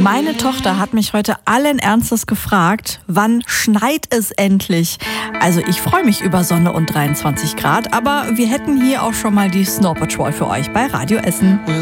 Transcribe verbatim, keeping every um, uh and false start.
Meine Tochter hat mich heute allen Ernstes gefragt, wann schneit es endlich? Also ich freue mich über Sonne und dreiundzwanzig Grad, aber wir hätten hier auch schon mal die Snow Patrol für euch bei Radio Essen.